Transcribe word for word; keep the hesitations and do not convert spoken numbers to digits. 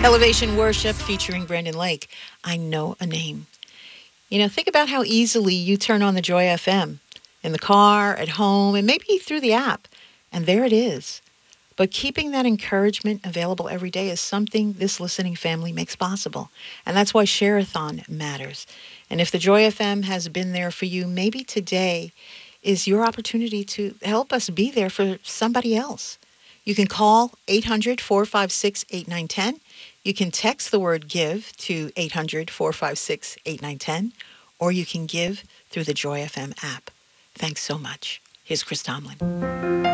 Elevation Worship featuring Brandon Lake. I know a name. You know, think about how easily you turn on the Joy F M in the car, at home, and maybe through the app. And there it is. But keeping that encouragement available every day is something this listening family makes possible. And that's why Share-a-thon matters. And if the Joy F M has been there for you, maybe today is your opportunity to help us be there for somebody else. You can call eight hundred, four five six, eight nine one zero. You can text the word GIVE to eight hundred, four five six, eight nine one zero. Or you can give through the Joy F M app. Thanks so much. Here's Chris Tomlin.